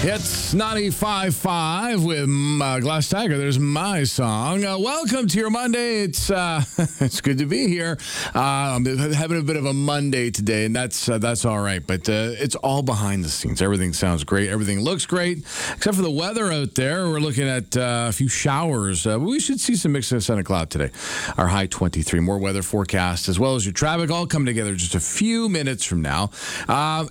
It's 95.5 with Glass Tiger. There's my song. Welcome to your Monday. It's it's good to be here. I'm having a bit of a Monday today, and that's all right. But it's all behind the scenes. Everything sounds great. Everything looks great, except for the weather out there. We're looking at a few showers. We should see some mix of sun and cloud today. Our high 23. More weather forecast, as well as your traffic, all come together just a few minutes from now. I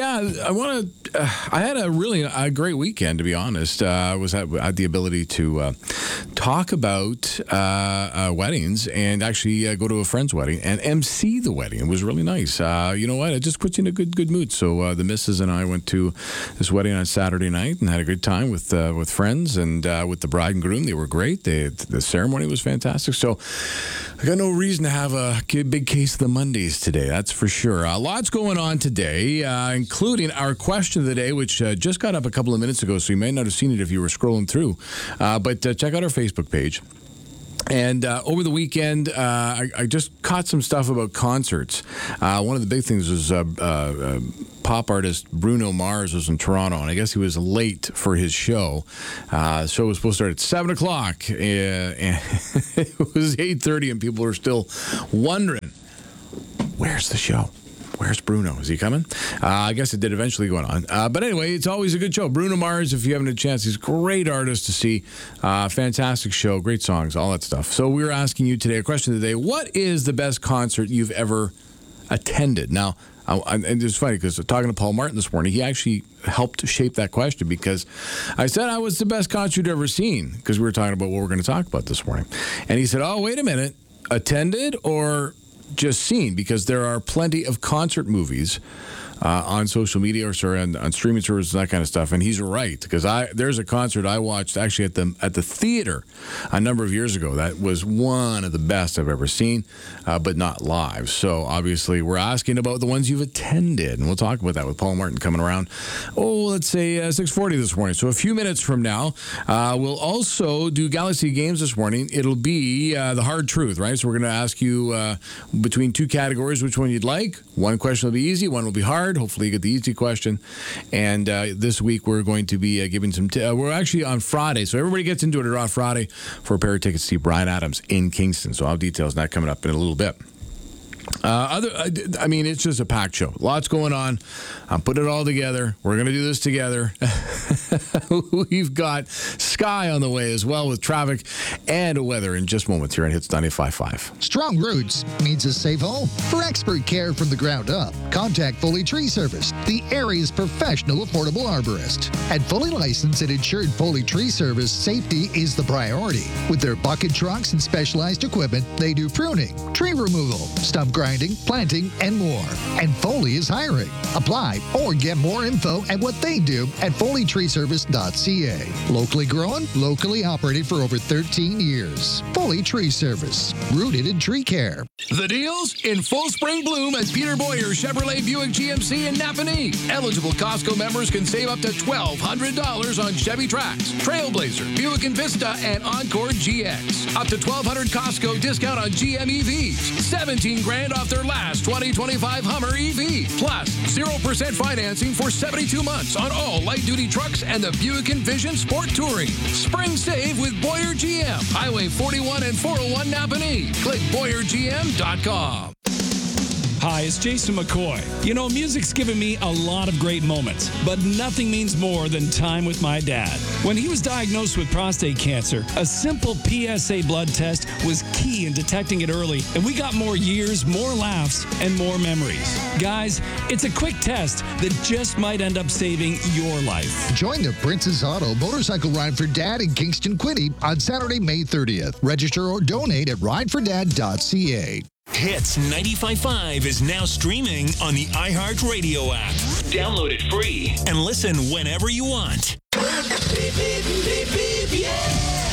had a great weekend, to be honest. I had the ability to talk about weddings and actually go to a friend's wedding and MC the wedding. It was really nice. You know what? It just puts you in a good mood. So the missus and I went to this wedding on Saturday night and had a good time with friends and with the bride and groom. They were great. The ceremony was fantastic. So I got no reason to have a big case of the Mondays today. That's for sure. Lots going on today, including our question of the day, which just got up a couple of minutes ago, so you may not have seen it if you were scrolling through. But check out our Facebook page. And over the weekend, I just caught some stuff about concerts. One of the big things was pop artist Bruno Mars was in Toronto, and I guess he was late for his show. The show was supposed to start at 7 o'clock, and it was 8:30, and people were still wondering, where's the show? Where's Bruno? Is he coming? I guess it did eventually go on. But anyway, it's always a good show. Bruno Mars, if you haven't had a chance, he's a great artist to see. Fantastic show, great songs, all that stuff. So we're asking you today a question of the day. What is the best concert you've ever attended? Now, and it's funny because talking to Paul Martin this morning, he actually helped shape that question because I said I was the best concert you'd ever seen because we were talking about what we're going to talk about this morning. And he said, oh, wait a minute, attended or just seen? Because there are plenty of concert movies on social media or on streaming services and that kind of stuff. And he's right, because there's a concert I watched actually at the theater a number of years ago. That was one of the best I've ever seen, but not live. So obviously we're asking about the ones you've attended, and we'll talk about that with Paul Martin coming around. Let's say 6:40 this morning. So a few minutes from now, we'll also do Galaxy Games this morning. It'll be the hard truth, right? So we're going to ask you between two categories which one you'd like. One question will be easy, one will be hard. Hopefully you get the easy question. And this week we're going to be giving some... we're actually on Friday, so everybody gets into it on Friday for a pair of tickets to see Bryan Adams in Kingston. So I'll have details on that coming up in a little bit. It's just a packed show. Lots going on. I'm putting it all together. We're going to do this together. We've got Sky on the way as well with traffic and weather in just moments here on Hits 95.5. Strong roots means a safe home. For expert care from the ground up, contact Foley Tree Service, the area's professional affordable arborist. At fully licensed and insured Foley Tree Service, safety is the priority. With their bucket trucks and specialized equipment, they do pruning, tree removal, stump grinding, planting, and more. And Foley is hiring. Apply or get more info at what they do at FoleyTreeService.ca. Locally grown, locally operated for over 13 years. Foley Tree Service, rooted in tree care. The deals in full spring bloom at Peter Boyer Chevrolet Buick GMC in Napanee. Eligible Costco members can save up to $1,200 on Chevy Trax, Trailblazer, Buick Envista, and Encore GX. Up to $1,200 Costco discount on GM EVs. 17 grand off their last 2025 Hummer EV. Plus, 0% financing for 72 months on all light-duty trucks and the Buick Envision Sport Touring. Spring save with Boyer GM. Highway 41 and 401 Napanee. Click BoyerGM.com. Hi, it's Jason McCoy. You know, music's given me a lot of great moments, but nothing means more than time with my dad. When he was diagnosed with prostate cancer, a simple PSA blood test was key in detecting it early, and we got more years, more laughs, and more memories. Guys, it's a quick test that just might end up saving your life. Join the Princess Auto Motorcycle Ride for Dad in Kingston, Quinte on Saturday, May 30th. Register or donate at ridefordad.ca. Hits 95.5 is now streaming on the iHeartRadio app. Download it free and listen whenever you want. Beep, beep, beep, beep, yeah.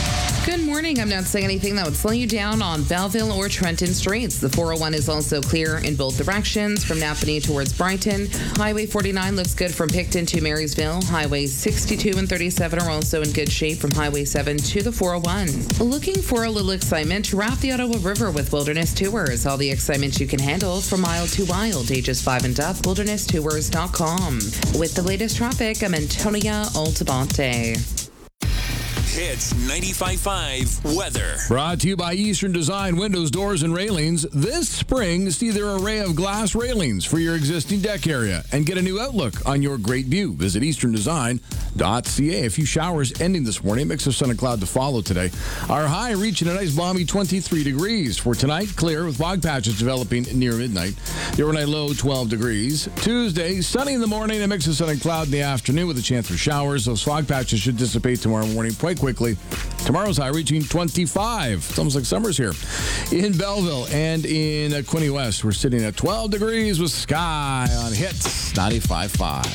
Good morning. I'm not saying anything that would slow you down on Belleville or Trenton streets. The 401 is also clear in both directions from Napanee towards Brighton. Highway 49 looks good from Picton to Marysville. Highways 62 and 37 are also in good shape from Highway 7 to the 401. Looking for a little excitement? Raft the Ottawa River with Wilderness Tours. All the excitement you can handle from mild to wild. Ages 5 and up. WildernessTours.com. With the latest traffic, I'm Antonia Altabante. Hits 95.5 weather. Brought to you by Eastern Design Windows, Doors, and Railings. This spring, see their array of glass railings for your existing deck area and get a new outlook on your great view. Visit easterndesign.ca. A few showers ending this morning. Mix of sun and cloud to follow today. Our high reaching a nice balmy 23 degrees. For tonight, clear with fog patches developing near midnight. The overnight low 12 degrees. Tuesday, sunny in the morning, a mix of sun and cloud in the afternoon with a chance for showers. Those fog patches should dissipate tomorrow morning quite quickly. Tomorrow's high reaching 25. It's almost like summer's here. In Belleville and in Quinte West, we're sitting at 12 degrees with Sky on Hits 95.5.